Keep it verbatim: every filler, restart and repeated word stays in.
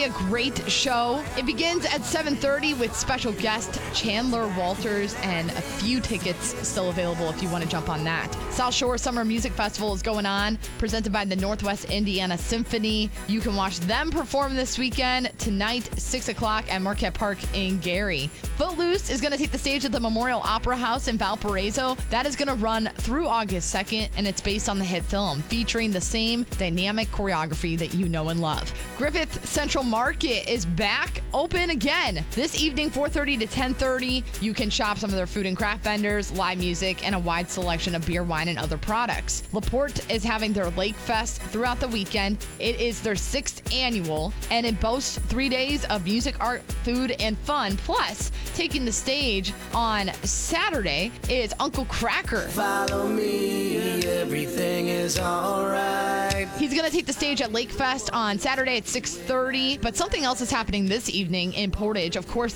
a great show. It begins at seven thirty with special guest Chandler Walters, and a few tickets still available if you want to jump on that. South Shore Summer Music Festival is going on, presented by the Northwest Indiana Symphony. You can watch them perform this weekend tonight, six o'clock at Marquette Park in Gary. Footloose is going to take the stage at the Memorial Opera House in Valparaiso. That is going to run through August second, and it's based on the hit film, featuring the same dynamic choreography that you know and love. Griffith Central Market is back open again this evening, four thirty to ten thirty. You can shop some of their food and craft vendors, live music, and a wide selection of beer, wine, and other products. LaPorte is having their Lake Fest throughout the weekend. It is their sixth annual, and it boasts three days of music, art, food, and fun. Plus, taking the stage on Saturday is Uncle Cracker. Follow me, everything is all right. He's going to take the stage at Lake Fest on Saturday at six thirty, but something else is happening this evening in Portage. Of course,